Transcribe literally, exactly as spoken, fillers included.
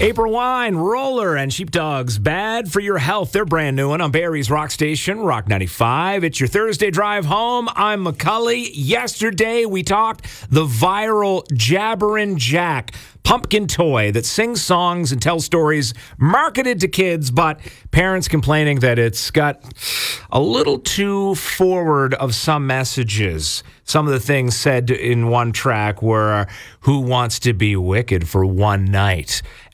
April Wine, Roller, and Sheepdogs. Bad for your health. They're brand new one on Barrie's Rock Station, Rock ninety-five. It's your Thursday drive home. I'm McCully. Yesterday, we talked the viral Jabberin' Jack pumpkin toy that sings songs and tells stories marketed to kids, but parents complaining that it's got a little too forward of some messages. Some of the things said in one track were, "Who wants to be wicked for one night?"